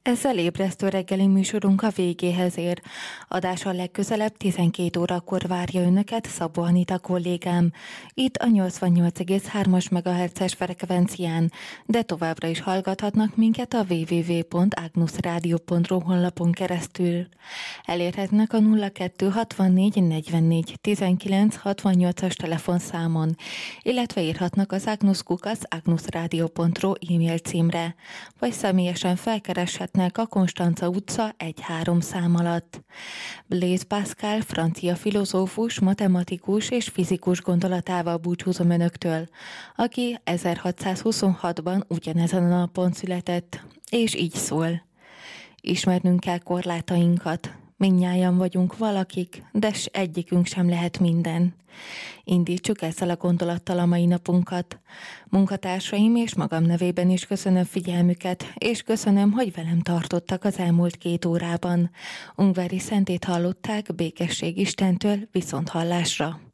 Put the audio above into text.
Ezzel ébresztő reggeli műsorunk a végéhez ér. Adása legközelebb 12 órakor várja önöket Szabó Anita kollégám. Itt a 88,3-as MHz-es frekvencián, de továbbra is hallgathatnak minket a www.agnusradio.ru honlapon keresztül. Elérhetnek a 0264 44 19 68-as telefonszámon, illetve írhatnak az agnusradio.ru e-mail címre, vagy személyesen felkereshetnek a Konstanca utca 1-3 szám alatt. Blaise Pascal, francia filozófus, matematikus és fizikus gondolatával búcsúzom önöktől, aki 1626-ban ugyanezen a napon született, és így szól. Ismernünk kell korlátainkat. Mindnyájan vagyunk valakik, de egyikünk sem lehet minden. Indítsuk ezzel a gondolattal a mai napunkat. Munkatársaim és magam nevében is köszönöm figyelmüket, és köszönöm, hogy velem tartottak az elmúlt 2 órában. Ungvári Szentét hallották, békesség Istentől, viszonthallásra.